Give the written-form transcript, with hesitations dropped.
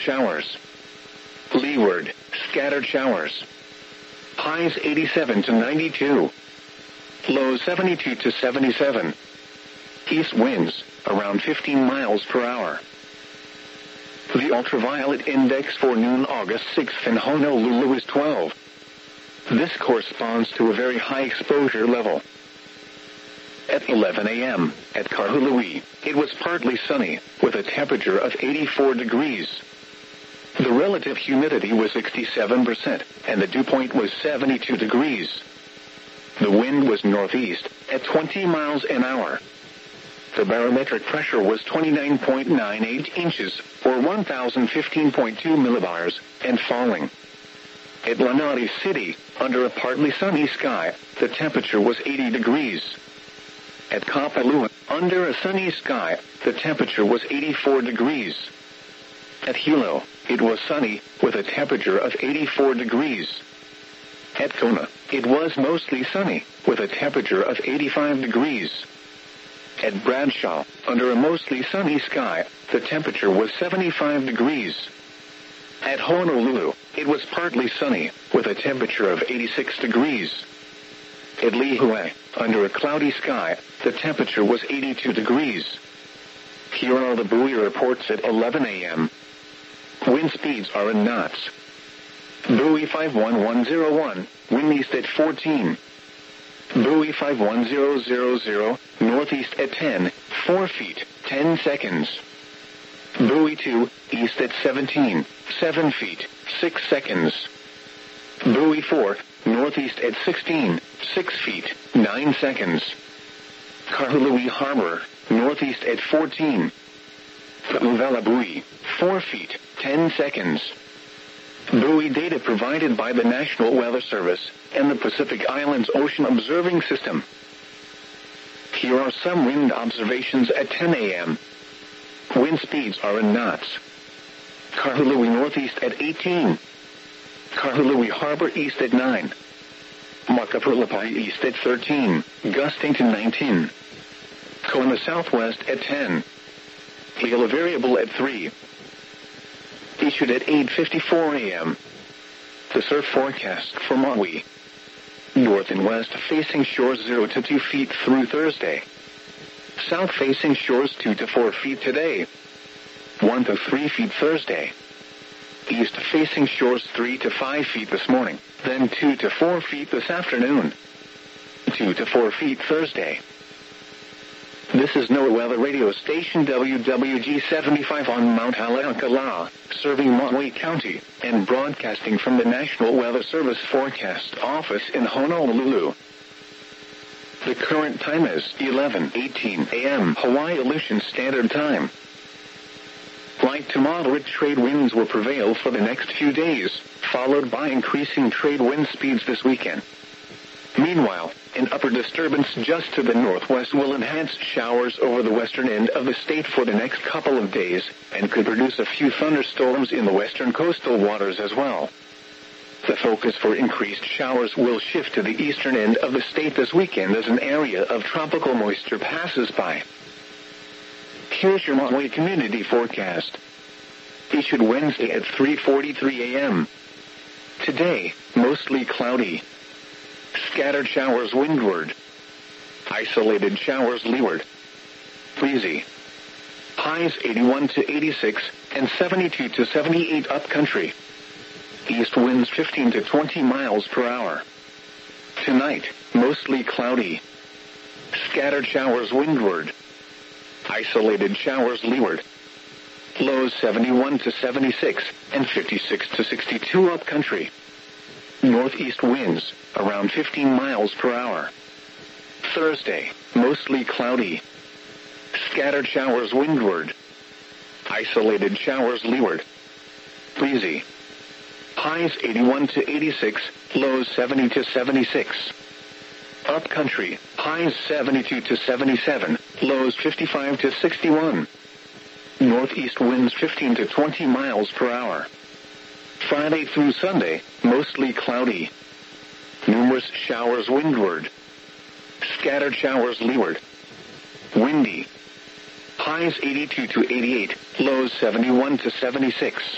showers. Leeward, scattered showers. Highs 87 to 92. Lows 72 to 77. East winds, around 15 miles per hour. The ultraviolet index for noon August 6th in Honolulu is 12. This corresponds to a very high exposure level. At 11 a.m., at Kahului, it was partly sunny, with a temperature of 84 degrees. The relative humidity was 67%, and the dew point was 72 degrees. The wind was northeast, at 20 miles an hour. The barometric pressure was 29.98 inches, or 1,015.2 millibars, and falling. At Lanai City, under a partly sunny sky, the temperature was 80 degrees. At Kapalua, under a sunny sky, the temperature was 84 degrees. At Hilo, it was sunny, with a temperature of 84 degrees. At Kona, it was mostly sunny, with a temperature of 85 degrees. At Bradshaw, under a mostly sunny sky, the temperature was 75 degrees. At Honolulu, it was partly sunny, with a temperature of 86 degrees. At Lihue, under a cloudy sky, the temperature was 82 degrees. Here are the buoy reports at 11 a.m. Wind speeds are in knots. Buoy 51101, wind east at 14. Buoy 51000, northeast at 10, 4 feet, 10 seconds. Buoy 2, east at 17, 7 feet, 6 seconds. Buoy 4, northeast at 16, 6 feet, 9 seconds. Kahului Harbor, northeast at 14. Uvela Buoy, 4 feet, 10 seconds. Buoy data provided by the National Weather Service and the Pacific Islands Ocean Observing System. Here are some wind observations at 10 a.m. Wind speeds are in knots. Kahului northeast at 18. Kahului Harbor east at 9. Makapulapai east at 13, gusting to 19. Kona southwest at 10. Hilo variable at 3. Issued at 8:54 a.m. The surf forecast for Maui. North and west facing shores 0 to 2 feet through Thursday. South facing shores 2 to 4 feet today. 1 to 3 feet Thursday. East facing shores 3 to 5 feet this morning, then 2 to 4 feet this afternoon. 2 to 4 feet Thursday. This is NOAA Weather Radio Station WWG 75 on Mount Haleakala, serving Maui County, and broadcasting from the National Weather Service Forecast Office in Honolulu. The current time is 11:18 a.m. Hawaii Aleutian Standard Time. Light to moderate trade winds will prevail for the next few days, followed by increasing trade wind speeds this weekend. Meanwhile, an upper disturbance just to the northwest will enhance showers over the western end of the state for the next couple of days, and could produce a few thunderstorms in the western coastal waters as well. The focus for increased showers will shift to the eastern end of the state this weekend as an area of tropical moisture passes by. Here's your Maui community forecast. Issued Wednesday at 3:43 a.m. Today, mostly cloudy. Scattered showers windward. Isolated showers leeward. Breezy. Highs 81 to 86 and 72 to 78 upcountry. East winds 15 to 20 miles per hour. Tonight, mostly cloudy. Scattered showers windward. Isolated showers leeward. Lows 71 to 76 and 56 to 62 upcountry. Northeast winds, around 15 miles per hour. Thursday, mostly cloudy. Scattered showers windward. Isolated showers leeward. Breezy. Highs 81 to 86, lows 70 to 76. Upcountry, highs 72 to 77, lows 55 to 61. Northeast winds 15 to 20 miles per hour. Friday through Sunday, mostly cloudy. Numerous showers windward. Scattered showers leeward. Windy. Highs 82 to 88, lows 71 to 76.